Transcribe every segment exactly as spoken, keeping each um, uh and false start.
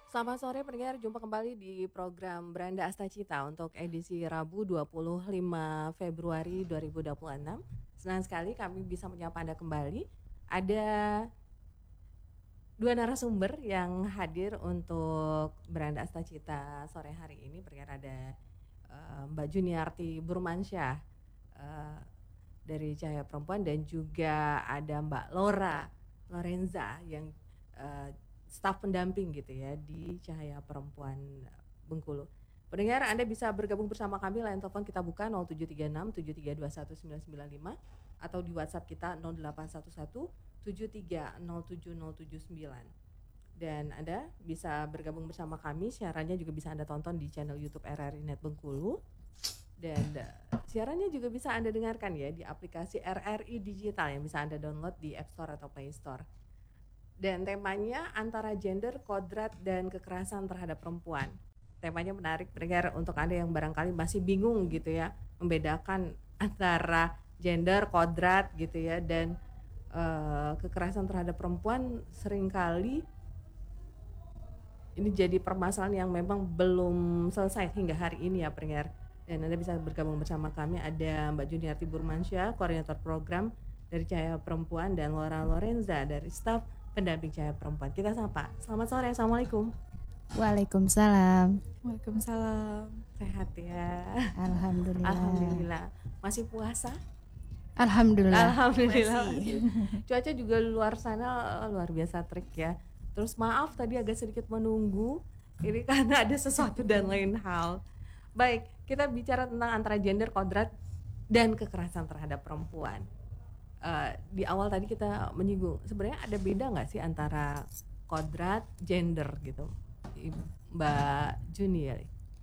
Selamat sore pendengar, jumpa kembali di program Beranda Astacita untuk edisi Rabu dua puluh lima Februari dua ribu dua puluh enam. Senang sekali kami bisa menyapa Anda kembali. Ada dua narasumber yang hadir untuk Beranda Astacita sore hari ini. Pendengar ada uh, Mbak Juniarti Burmansyah uh, dari Cahaya Perempuan dan juga ada Mbak Laura Lorenza yang uh, staf pendamping gitu ya di Cahaya Perempuan Bengkulu. Pendengar, Anda bisa bergabung bersama kami, line telepon kita buka nol tujuh tiga enam tujuh tiga dua satu sembilan sembilan lima atau di WhatsApp kita nol delapan satu satu tujuh tiga nol tujuh nol tujuh sembilan. Dan Anda bisa bergabung bersama kami, siarannya juga bisa Anda tonton di channel YouTube R R I Net Bengkulu. Dan uh, siarannya juga bisa Anda dengarkan ya di aplikasi R R I Digital yang bisa Anda download di App Store atau Play Store. Dan temanya antara gender, kodrat, dan kekerasan terhadap perempuan. Temanya menarik pendengar untuk Anda yang barangkali masih bingung gitu ya, membedakan antara gender, kodrat gitu ya, dan uh, kekerasan terhadap perempuan. Seringkali ini jadi permasalahan yang memang belum selesai hingga hari ini ya pendengar. Dan Anda bisa bergabung bersama kami, ada Mbak Juniarti Burmansyah, koordinator program dari Cahaya Perempuan, dan Laura Lorenza dari staf pendamping Cahaya Perempuan. Kita sapa. Selamat sore, Assalamualaikum. Waalaikumsalam. Waalaikumsalam. Sehat ya? Alhamdulillah. Alhamdulillah. Masih puasa? Alhamdulillah. Alhamdulillah. Masih. Cuaca juga luar sana luar biasa terik ya. Terus maaf tadi agak sedikit menunggu. Ini karena ada sesuatu dan lain hal. Baik, kita bicara tentang antara gender, kodrat, dan kekerasan terhadap perempuan. Uh, di awal tadi kita menyinggung sebenarnya ada beda nggak sih antara kodrat, gender gitu, Mbak Juni ya?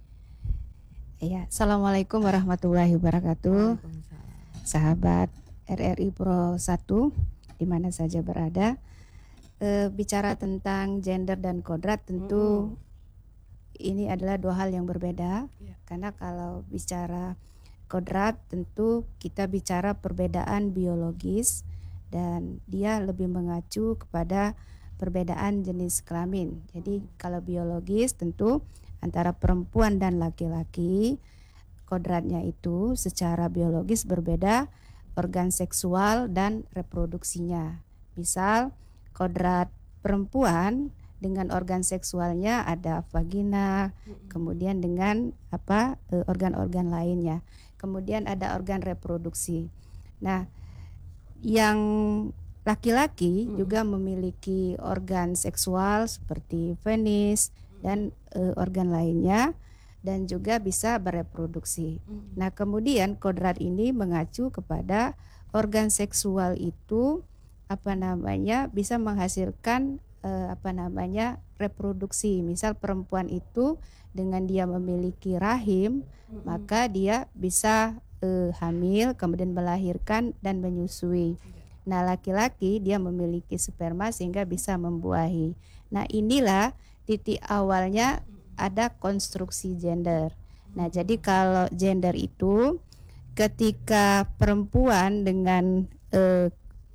Iya, assalamualaikum warahmatullahi wabarakatuh. Sahabat R R I Pro satu di mana saja berada, e, bicara tentang gender dan kodrat tentu mm-hmm. ini adalah dua hal yang berbeda. Yeah. Karena kalau bicara kodrat tentu kita bicara perbedaan biologis dan dia lebih mengacu kepada perbedaan jenis kelamin. Jadi kalau biologis tentu antara perempuan dan laki-laki, kodratnya itu secara biologis berbeda organ seksual dan reproduksinya. Misal kodrat perempuan dengan organ seksualnya ada vagina, kemudian dengan apa organ-organ lainnya. Kemudian ada organ reproduksi. Nah, yang laki-laki hmm. juga memiliki organ seksual seperti penis dan e, organ lainnya dan juga bisa bereproduksi. Hmm. Nah, kemudian kodrat ini mengacu kepada organ seksual itu apa namanya bisa menghasilkan e, apa namanya reproduksi. Misal perempuan itu dengan dia memiliki rahim, mm-hmm. maka dia bisa uh, hamil, kemudian melahirkan dan menyusui. Nah, laki-laki dia memiliki sperma sehingga bisa membuahi. Nah, inilah titik awalnya ada konstruksi gender. Nah, jadi kalau gender itu ketika perempuan dengan uh,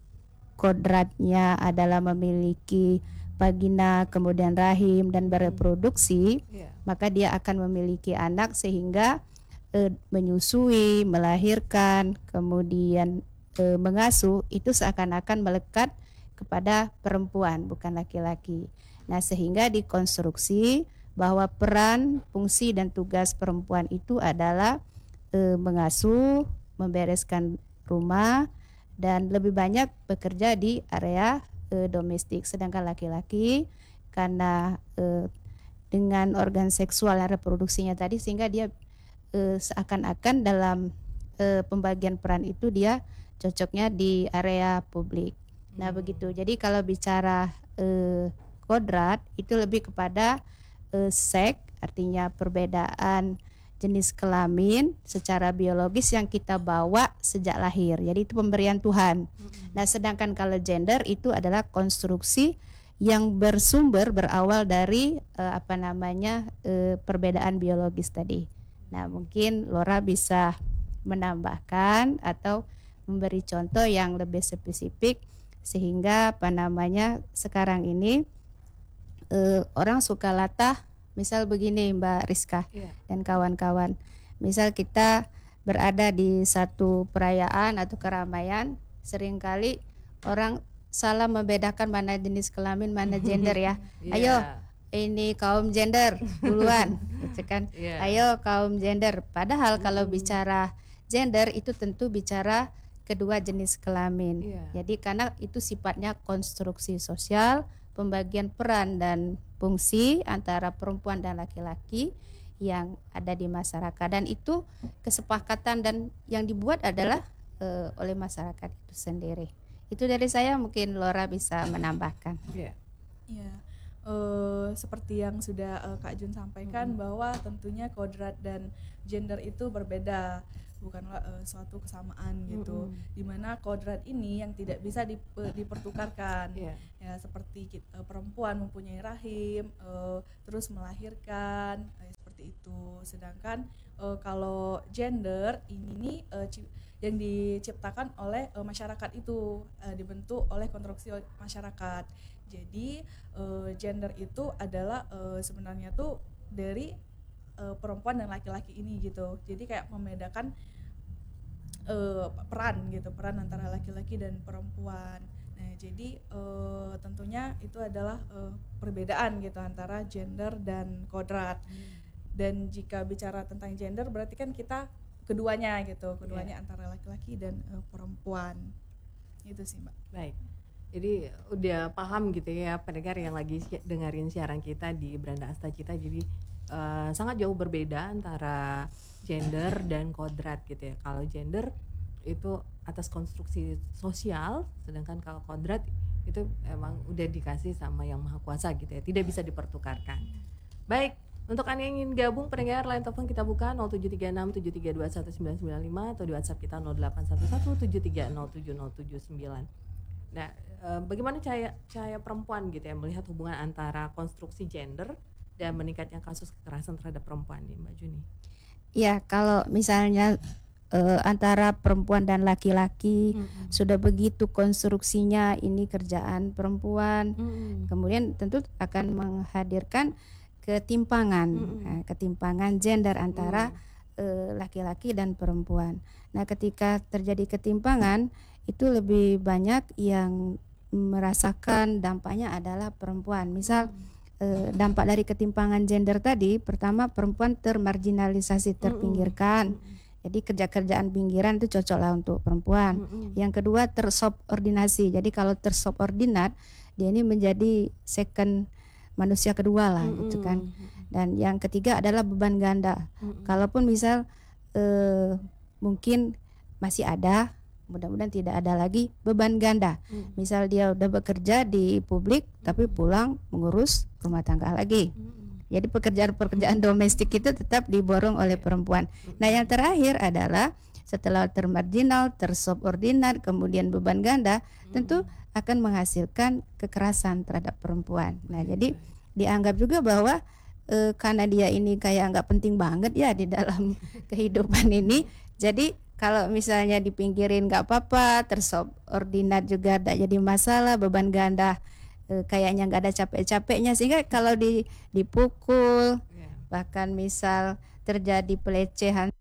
kodratnya adalah memiliki vagina, kemudian rahim dan bereproduksi, yeah. maka dia akan memiliki anak sehingga e, menyusui, melahirkan, kemudian e, mengasuh itu seakan-akan melekat kepada perempuan bukan laki-laki. Nah, sehingga dikonstruksi bahwa peran, fungsi dan tugas perempuan itu adalah e, mengasuh, membereskan rumah dan lebih banyak bekerja di area E, domestik, sedangkan laki-laki karena e, dengan organ seksual dan reproduksinya tadi sehingga dia e, seakan-akan dalam e, pembagian peran itu dia cocoknya di area publik. Nah, hmm. begitu. Jadi kalau bicara e, kodrat itu lebih kepada e, seks, artinya perbedaan jenis kelamin secara biologis yang kita bawa sejak lahir. Jadi itu pemberian Tuhan. Mm-hmm. Nah, sedangkan kalau gender itu adalah konstruksi yang bersumber berawal dari uh, apa namanya uh, perbedaan biologis tadi. Nah, mungkin Laura bisa menambahkan atau memberi contoh yang lebih spesifik sehingga apa namanya sekarang ini uh, orang suka latah, misal begini Mbak Rizka yeah. dan kawan-kawan, misal kita berada di satu perayaan atau keramaian, seringkali orang salah membedakan mana jenis kelamin, mana gender ya. Yeah. Ayo, ini kaum gender duluan, gitu kan? Yeah. Ayo kaum gender. Padahal mm. kalau bicara gender itu tentu bicara kedua jenis kelamin. Yeah. Jadi karena itu sifatnya konstruksi sosial, pembagian peran dan fungsi antara perempuan dan laki-laki yang ada di masyarakat, dan itu kesepakatan dan yang dibuat adalah uh, oleh masyarakat itu sendiri. Itu dari saya, mungkin Laura bisa menambahkan. Iya. Yeah. Yeah. Uh, seperti yang sudah uh, Kak Jun sampaikan, mm-hmm. bahwa tentunya kodrat dan gender itu berbeda, bukanlah uh, suatu kesamaan gitu. Mm-hmm. Dimana kodrat ini yang tidak bisa dip, uh, dipertukarkan. Yeah. Ya seperti uh, perempuan mempunyai rahim, uh, terus melahirkan, uh, seperti itu. Sedangkan uh, kalau gender ini nih uh, yang diciptakan oleh uh, masyarakat itu, uh, dibentuk oleh konstruksi masyarakat. Jadi uh, gender itu adalah uh, sebenarnya tuh dari uh, perempuan dan laki-laki ini gitu. Jadi kayak membedakan uh, peran gitu, peran antara laki-laki dan perempuan. Nah, jadi uh, tentunya itu adalah uh, perbedaan gitu antara gender dan kodrat. Hmm. Dan jika bicara tentang gender berarti kan kita keduanya gitu, keduanya yeah. antara laki-laki dan uh, perempuan. Itu sih Mbak. Baik. Jadi udah paham gitu ya pendengar yang lagi dengerin siaran kita di Beranda Astacita. Jadi uh, sangat jauh berbeda antara gender dan kodrat gitu ya. Kalau gender itu atas konstruksi sosial, sedangkan kalau kodrat itu emang udah dikasih sama yang maha kuasa gitu ya, tidak bisa dipertukarkan. Baik, untuk Anda yang ingin gabung pendengar, line telepon kita buka nol tujuh tiga enam tujuh tiga dua satu sembilan sembilan lima atau di WhatsApp kita nol delapan satu satu tujuh tiga nol tujuh nol tujuh sembilan. Nah, eh, bagaimana cahaya, cahaya perempuan gitu ya melihat hubungan antara konstruksi gender dan meningkatnya kasus kekerasan terhadap perempuan nih Mbak Juni? Ya, kalau misalnya Uh, antara perempuan dan laki-laki mm-hmm. sudah begitu konstruksinya, ini kerjaan perempuan, mm-hmm. kemudian tentu akan menghadirkan ketimpangan, mm-hmm. nah, ketimpangan gender antara mm-hmm. uh, laki-laki dan perempuan. Nah, ketika terjadi ketimpangan itu lebih banyak yang merasakan dampaknya adalah perempuan. Misal mm-hmm. uh, dampak dari ketimpangan gender tadi, pertama perempuan termarginalisasi, terpinggirkan. Mm-hmm. Jadi kerja-kerjaan pinggiran itu cocoklah untuk perempuan. Mm-hmm. Yang kedua tersubordinasi. Jadi kalau tersubordinat, dia ini menjadi second manusia kedua lah, mm-hmm. gitu kan. Dan yang ketiga adalah beban ganda. Mm-hmm. Kalaupun misal eh, mungkin masih ada, mudah-mudahan tidak ada lagi beban ganda. Mm-hmm. Misal dia udah bekerja di publik, tapi pulang mengurus rumah tangga lagi. Mm-hmm. Jadi pekerjaan-pekerjaan domestik itu tetap diborong oleh perempuan. Nah, yang terakhir adalah setelah termarginal, tersubordinat, kemudian beban ganda, tentu akan menghasilkan kekerasan terhadap perempuan. Nah, jadi dianggap juga bahwa e, karena dia ini kayak nggak penting banget ya di dalam kehidupan ini. Jadi kalau misalnya dipinggirin nggak apa-apa, tersubordinat juga tidak jadi masalah, beban ganda kayaknya nggak ada capek-capeknya, sehingga kalau di, dipukul yeah. bahkan misal terjadi pelecehan